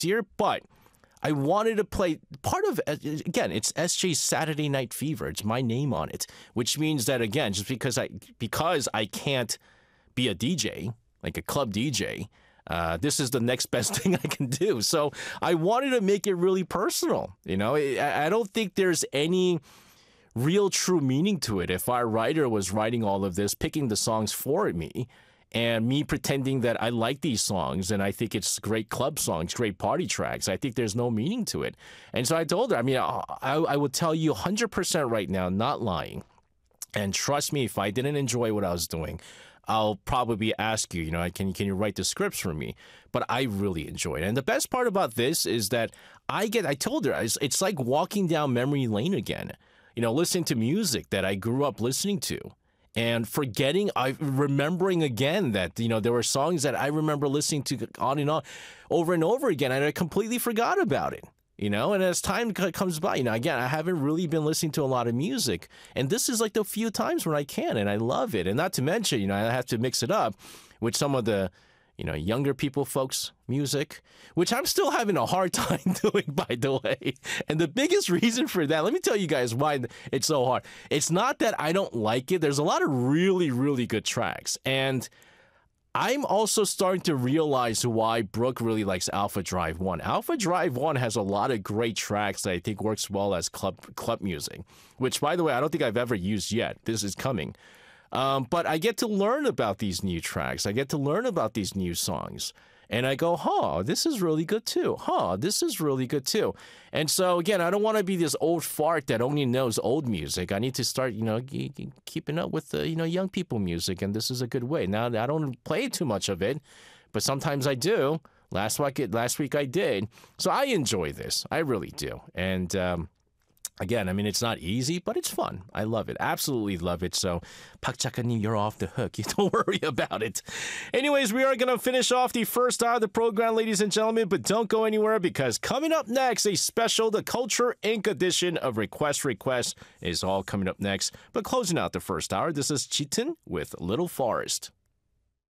year, but I wanted to play part of, again, it's SJ's Saturday Night Fever. It's my name on it, which means that, again, just because I can't be a DJ, like a club DJ, this is the next best thing I can do. So I wanted to make it really personal. You know, I don't think there's any real true meaning to it if our writer was writing all of this, picking the songs for me, and me pretending that I like these songs and I think it's great club songs, great party tracks. I think there's no meaning to it. And so I told her, I mean, I will tell you 100% right now, not lying. And trust me, if I didn't enjoy what I was doing, I'll probably ask you, you know, can you write the scripts for me? But I really enjoyed it. And the best part about this is that I told her, it's like walking down memory lane again, you know, listening to music that I grew up listening to. And remembering again that, you know, there were songs that I remember listening to on over and over again, and I completely forgot about it, you know? And as time comes by, you know, again, I haven't really been listening to a lot of music, and this is like the few times when I can, and I love it. And not to mention, you know, I have to mix it up with some of the, you know, younger people folks' music, which I'm still having a hard time doing, by the way. And the biggest reason for that, let me tell you guys why it's so hard. It's not that I don't like it. There's a lot of really, really good tracks. And I'm also starting to realize why Brooke really likes Alpha Drive 1. Alpha Drive 1 has a lot of great tracks that I think works well as club music, which, by the way, I don't think I've ever used yet. This is coming. But I get to learn about these new tracks. I get to learn about these new songs. And I go, this is really good too. This is really good too. And so, again, I don't want to be this old fart that only knows old music. I need to start, you know, keeping up with the, you know, young people music. And this is a good way. Now, I don't play too much of it, but sometimes I do. Last week I did. So I enjoy this. I really do. And, again, I mean, it's not easy, but it's fun. I love it. Absolutely love it. So, Park Chaka-nim, you're off the hook. You don't worry about it. Anyways, we are going to finish off the first hour of the program, ladies and gentlemen, but don't go anywhere because coming up next, a special The Culture Inc. edition of Request is all coming up next. But closing out the first hour, this is Chitin with Little Forest.